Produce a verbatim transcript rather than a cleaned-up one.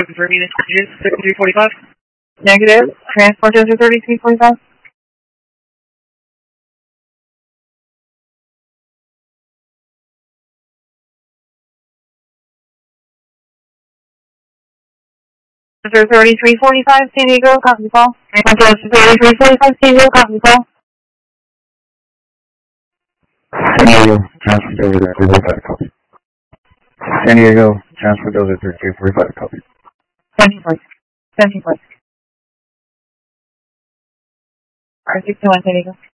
confirm unit thirty-three forty-five. Negative. Transport Desert thirty-three forty-five. Desert thirty-three forty-five, San Diego, copy call. Transport Desert thirty-three forty-five, San Diego, copy call. San Diego, transfer Desert thirty-three forty-five, copy. San Diego, transfer Desert thirty-three forty-five, copy. seventeen point six. seventeen point six. Alright, six two one, San Diego.